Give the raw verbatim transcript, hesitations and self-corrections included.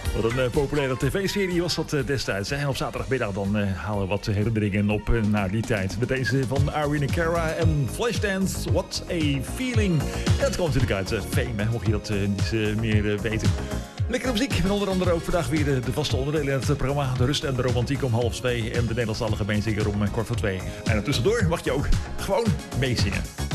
Wat een uh, populaire tv-serie was dat uh, destijds. Hè? En op zaterdagmiddag dan uh, halen we wat herinneringen op uh, naar die tijd. Met deze van Irene Cara en Flashdance, What a Feeling. En dat komt natuurlijk uit uh, Fame, hè? Mocht je dat uh, niet uh, meer uh, weten. Lekkere muziek, met onder andere ook vandaag weer de, de vaste onderdelen in het programma. De rust en de romantiek om half twee en de Nederlandstalige meezinger om kwart voor twee. En tussendoor mag je ook gewoon meezingen.